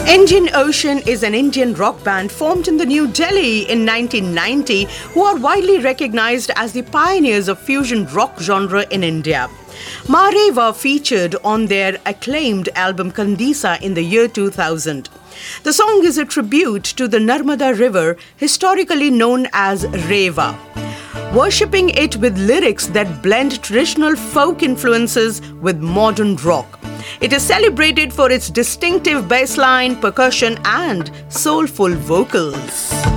Indian Ocean is an Indian rock band formed in the New Delhi in 1990 who are widely recognized as the pioneers of fusion rock genre in India. Mareva featured on their acclaimed album Kandisa in the year 2000. The song is a tribute to the Narmada River, historically known as Reva, worshipping it with lyrics that blend traditional folk influences with modern rock. It is celebrated for its distinctive bassline, percussion, and soulful vocals.